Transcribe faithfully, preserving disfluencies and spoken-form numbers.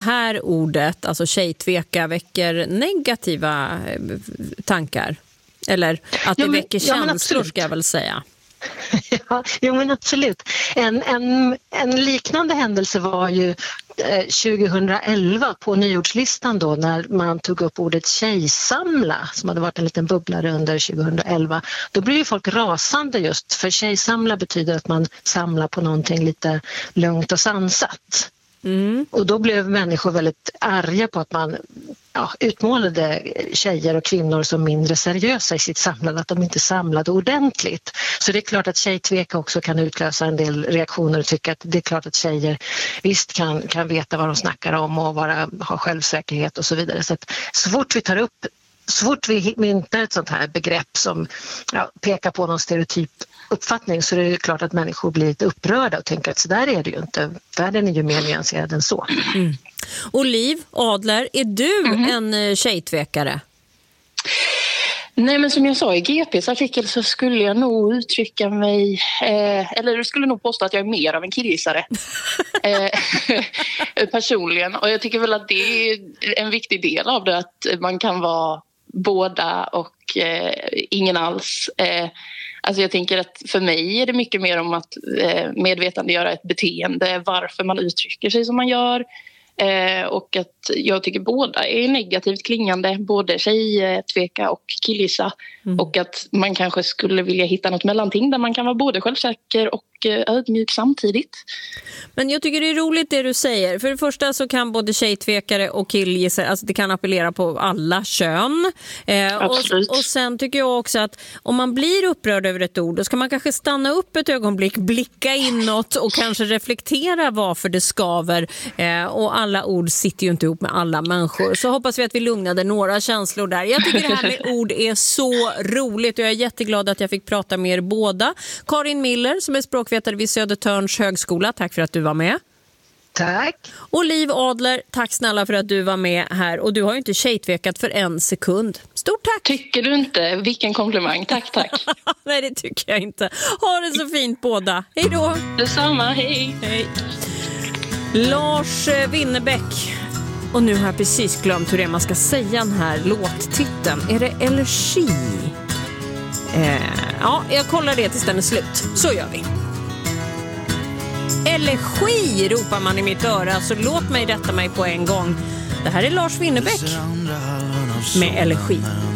här ordet, alltså tjejtveka, väcker negativa tankar? Eller att det ja, men, väcker känslor, ja, ska jag väl säga. Ja, jo men absolut. En, en, en liknande händelse var ju eh, tjugohundraelva på nyordslistan då, när man tog upp ordet tjejsamla, som hade varit en liten bubblare under tjugohundraelva. Då blev ju folk rasande, just för tjejsamla betyder att man samlar på någonting lite lugnt och sansat. Mm. Och då blev människor väldigt arga på att man ja, utmålade tjejer och kvinnor som mindre seriösa i sitt samlande, att de inte samlade ordentligt. Så det är klart att tjejtveka också kan utlösa en del reaktioner och tycka att det är klart att tjejer visst kan, kan veta vad de snackar om och vara, ha självsäkerhet och så vidare. Så att så fort vi tar upp, så fort vi myntar ett sånt här begrepp som ja, pekar på någon stereotyp uppfattning, så är det klart att människor blir lite upprörda och tänker att så där är det ju inte. Världen är ju mer nyanserad än så. Mm. Oliv Adler, är du mm-hmm. en tjejtvekare? Nej, men som jag sa i G P:s artikel så skulle jag nog uttrycka mig, eh, eller jag skulle nog påstå att jag är mer av en killgissare eh, personligen. Och jag tycker väl att det är en viktig del av det, att man kan vara båda och eh, ingen alls. Eh, Alltså jag tänker att för mig är det mycket mer om att eh, medvetandegöra ett beteende, varför man uttrycker sig som man gör. Eh, och att jag tycker båda är negativt klingande, både tjejtveka och killgissa. Mm. Och att man kanske skulle vilja hitta något mellanting där man kan vara både självsäker och ödmjuk samtidigt. Men jag tycker det är roligt det du säger. För det första så kan både tjejtvekare och killgissare, alltså det kan appellera på alla kön. Eh, och, och sen tycker jag också att om man blir upprörd över ett ord, då ska man kanske stanna upp ett ögonblick, blicka inåt och kanske reflektera varför det skaver. Eh, och alla ord sitter ju inte ihop med alla människor. Så hoppas vi att vi lugnade några känslor där. Jag tycker det här med ord är så roligt och jag är jätteglad att jag fick prata med er båda. Karin Miller som är språkvetare vid Södertörns högskola, tack för att du var med. Tack. Oliv Adler, tack snälla för att du var med här. Och du har ju inte tjejtvekat för en sekund. Stort tack. Tycker du inte? Vilken komplimang. Tack, tack. Nej, det tycker jag inte. Ha det så fint båda. Hej då. Detsamma, hej. Hej. Lars Winnerbäck. Och nu har jag precis glömt hur det är man ska säga den här låttiteln. Är det Elegi? Eh, ja, jag kollar det tills den är slut. Så gör vi. Elegi ropar man i mitt öra, så låt mig rätta mig på en gång. Det här är Lars Winnerbäck med Elegi.